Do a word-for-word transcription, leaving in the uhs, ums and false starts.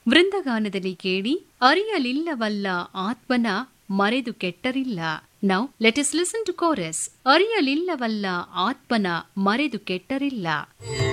ವೃಂದಗಾನದಲ್ಲಿ ಕೇಳಿ ಅರಿಯಲಿಲ್ಲವಲ್ಲ ಆತ್ಮನ ಮರೆದು ಕೆಟ್ಟರಿಲ್ಲ. Now let us listen to chorus. ಅರಿಯಲಿಲ್ಲವಲ್ಲ ಆತ್ಮನ ಮರೆದು ಕೆಟ್ಟರಿಲ್ಲ.